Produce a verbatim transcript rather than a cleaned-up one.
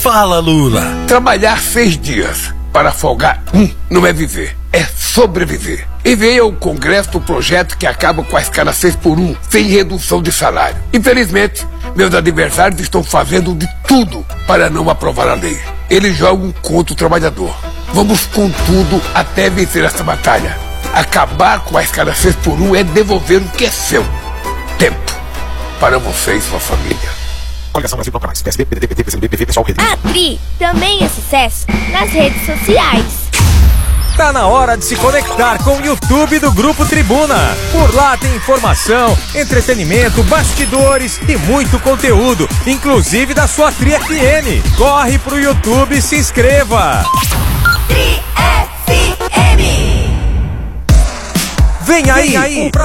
Fala, Lula. Trabalhar seis dias para folgar um não é viver, é sobreviver. E veio ao Congresso o projeto que acaba com a escala seis por um, sem redução de salário. Infelizmente, meus adversários estão fazendo de tudo para não aprovar a lei. Eles jogam contra o trabalhador. Vamos com tudo até vencer essa batalha. Acabar com a escala seis por um é devolver o que é seu. Tempo para você e sua família. Coligação Brasil Toca Mais. P S B, P D T, P T, P C B, P V, Pessoal, Rede. A Tri também é sucesso nas redes sociais. Tá na hora de se conectar com o YouTube do Grupo Tribuna. Por lá tem informação, entretenimento, bastidores e muito conteúdo, inclusive da sua Tri F M. Corre pro YouTube e se inscreva. Tri F M. Vem aí, Vem aí.